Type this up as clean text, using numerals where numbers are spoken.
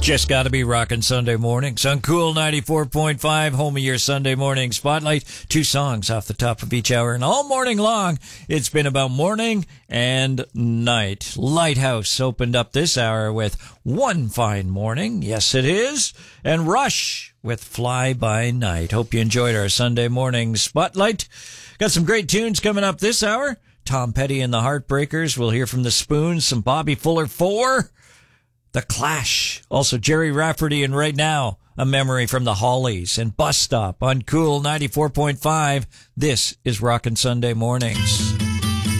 Just gotta be rockin' Sunday mornings on Cool 94.5, home of your Sunday morning spotlight. 2 songs off the top of each hour, and all morning long, it's been about morning and night. Lighthouse opened up this hour with One Fine Morning, yes it is, and Rush with Fly By Night. Hope you enjoyed our Sunday morning spotlight. Got some great tunes coming up this hour. Tom Petty and the Heartbreakers. We'll hear from the Spoons, some Bobby Fuller 4. The Clash, also Jerry Rafferty, and right now, a memory from the Hollies and Bus Stop on Cool 94.5. This is Rockin' Sunday Mornings.